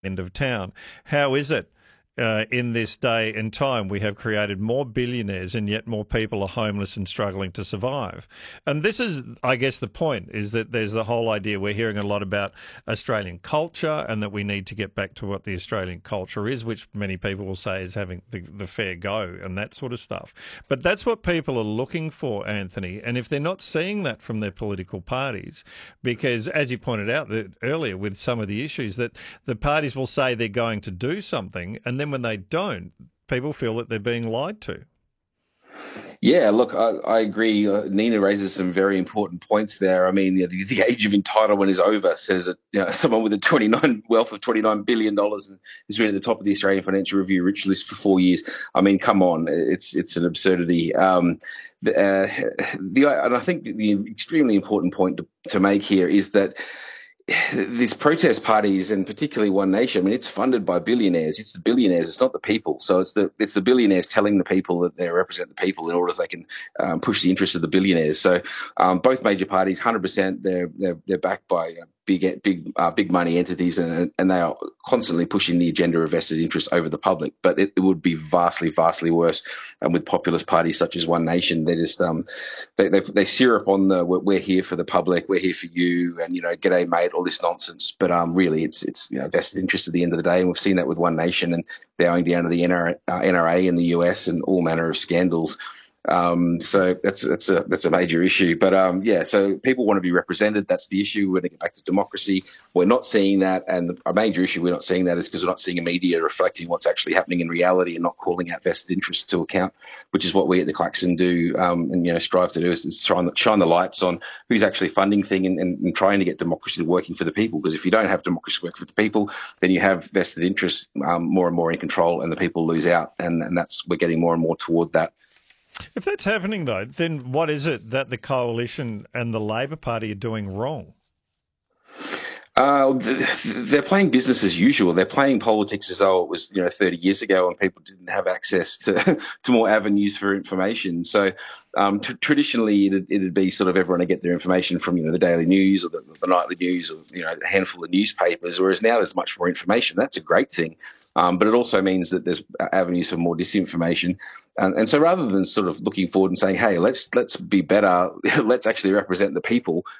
end of town. How is it in this day and time we have created more billionaires and yet more people are homeless and struggling to survive? And this is, I guess, the point is that there's the whole idea we're hearing a lot about Australian culture and that we need to get back to what the Australian culture is, which many people will say is having the fair go and that sort of stuff. But that's what people are looking for, Anthony. And if they're not seeing that from their political parties, because as you pointed out earlier with some of the issues, that the parties will say they're going to do something, and then when they don't, people feel that they're being lied to. Yeah, look, I agree. Nina raises some very important points there. I mean, the age of entitlement is over, says it, someone with a wealth of $29 billion and has been at the top of the Australian Financial Review rich list for 4 years. I mean, come on, it's an absurdity. And I think the extremely important point to make here is that these protest parties, and particularly One Nation, I mean, it's funded by billionaires. It's the billionaires. It's not the people. So it's the billionaires telling the people that they represent the people in order that they can push the interests of the billionaires. So both major parties, 100%, they're backed by big money entities, and they are constantly pushing the agenda of vested interest over the public. But it would be vastly worse. And with populist parties such as One Nation, they just they syrup on the we're here for the public, we're here for you, and g'day mate, all this nonsense. But really, it's vested interest at the end of the day, and we've seen that with One Nation and bowing down to the NRA in the US and all manner of scandals. So that's a major issue. But so people want to be represented. That's the issue. We're going to get back to democracy. We're not seeing that, and a major issue we're not seeing that is because we're not seeing a media reflecting what's actually happening in reality and not calling out vested interests to account, which is what we at the Klaxon do, and strive to do, is shine the lights on who's actually funding things and trying to get democracy working for the people. Because if you don't have democracy work for the people, then you have vested interests more and more in control, and the people lose out. And that's, we're getting more and more toward that. If that's happening, though, then what is it that the Coalition and the Labor Party are doing wrong? They're playing business as usual. They're playing politics as though it was 30 years ago and people didn't have access to more avenues for information. So traditionally it'd be sort of everyone to get their information from the Daily News or the Nightly News or a handful of newspapers, whereas now there's much more information. That's a great thing. But it also means that there's avenues for more disinformation. And so rather than sort of looking forward and saying, hey, let's be better, let's actually represent the people,